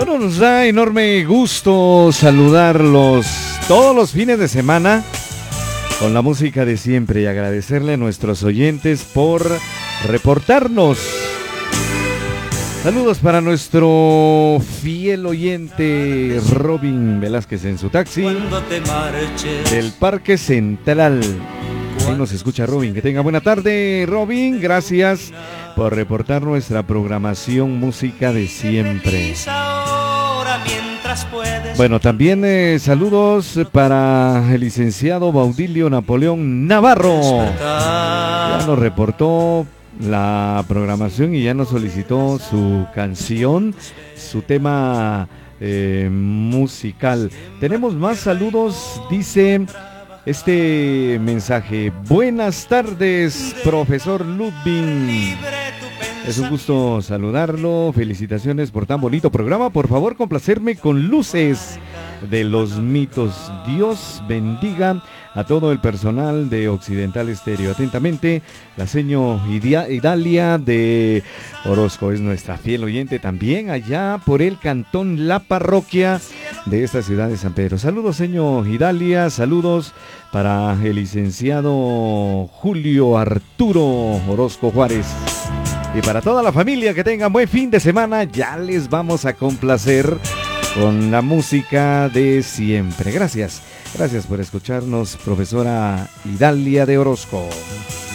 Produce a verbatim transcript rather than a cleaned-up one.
Bueno, nos da enorme gusto saludarlos todos los fines de semana con la música de siempre y agradecerle a nuestros oyentes por reportarnos. Saludos para nuestro fiel oyente Robin Velázquez en su taxi del Parque Central. Ahí nos escucha Robin. Que tenga buena tarde, Robin. Gracias por reportar nuestra programación música de siempre. Bueno, también eh, saludos para el licenciado Baudilio Napoleón Navarro. Ya nos reportó la programación y ya nos solicitó su canción, su tema eh, musical. Tenemos más saludos, dice este mensaje. Buenas tardes, profesor Ludwig. Es un gusto saludarlo. Felicitaciones por tan bonito programa. Por favor, complacerme con Luces de los Mitos. Dios bendiga a todo el personal de Occidental Estéreo. Atentamente, la seño Idalia de Orozco. Es nuestra fiel oyente también allá por el cantón La Parroquia de esta ciudad de San Pedro. Saludos, señor Idalia. Saludos para el licenciado Julio Arturo Orozco Juárez. Y para toda la familia, que tengan buen fin de semana. Ya les vamos a complacer con la música de siempre. Gracias, gracias por escucharnos, profesora Idalia de Orozco.